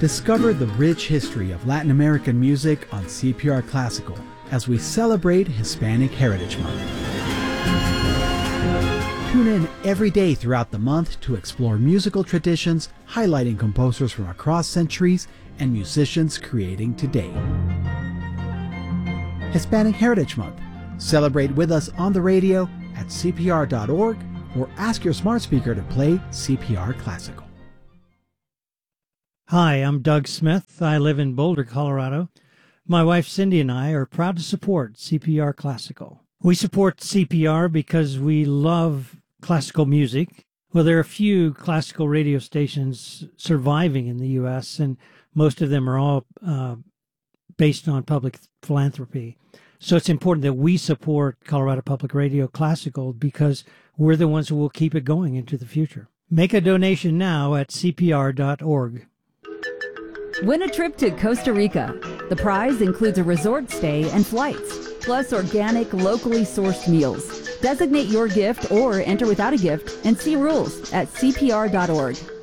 Discover the rich history of Latin American music on CPR Classical as we celebrate Hispanic Heritage Month. Tune in every day throughout the month to explore musical traditions, highlighting composers from across centuries and musicians creating today. Hispanic Heritage Month. Celebrate with us on the radio at CPR.org or ask your smart speaker to play CPR Classical. Hi, I'm Doug Smith. I live in Boulder, Colorado. My wife Cindy and I are proud to support CPR Classical. We support CPR because we love classical music. Well, there are a few classical radio stations surviving in the U.S., and most of them are all based on public philanthropy. So it's important that we support Colorado Public Radio Classical because we're the ones who will keep it going into the future. Make a donation now at CPR.org. Win a trip to Costa Rica. The prize includes a resort stay and flights, plus organic, locally sourced meals. Designate your gift or enter without a gift and see rules at CPR.org.